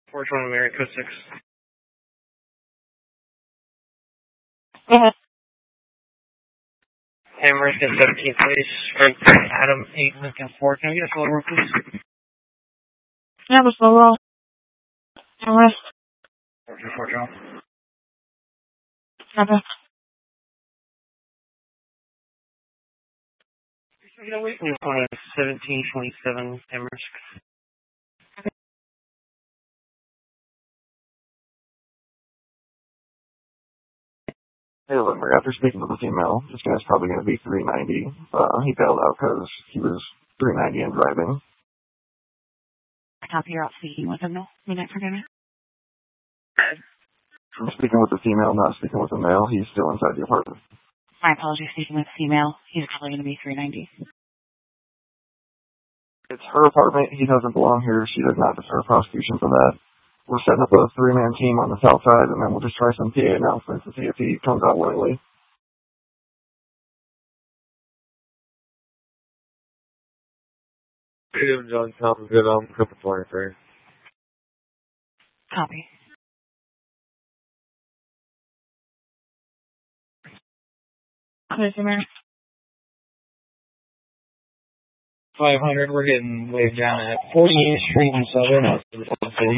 420 America Code 6. Go ahead. Amherst at 17th place, right there, Adam 8 Lincoln 4. Can I get a photo roll, please? Yeah, the slow roll. Amherst. 424 John. Copy. We're on 1727 Amherst. Hey, Limerick, after speaking with the female, this guy's probably going to be 390. He bailed out because he was 390 and driving. Copy, you're out speaking with him now. You didn't forget me? From speaking with the female, not speaking with the male, he's still inside the apartment. My apologies, speaking with the female. He's probably going to be 390. It's her apartment. He doesn't belong here. She does not deserve prosecution for that. We're setting up a 3-man team on the south side, and then we'll just try some PA announcements to see if he comes out willingly. Hey, I'm John Thompson. Good. I'm coming for you, sir. Copy. Clear to Mary. 500, we're getting waved down at 48th Street and Southern.